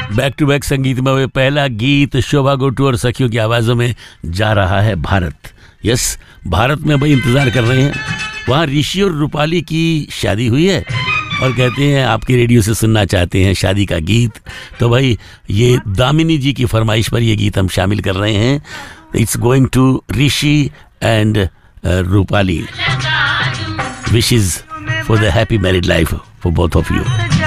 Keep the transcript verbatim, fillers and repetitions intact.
Back to back संगीत में पहला गीत शोभा गोटू और सखियों की आवाज़ों में जा रहा है भारत। यस, भारत में भाई इंतज़ार कर रहे हैं। वहाँ ऋषि और रूपाली की शादी हुई है और कहते हैं आपके रेडियो से सुनना चाहते हैं शादी का गीत। तो भाई ये दामिनी जी की फरमाइश पर ये गीत हम शामिल कर रहे हैं। It's going to Rishi and Rupali. Wishes for the happy married life for both of you.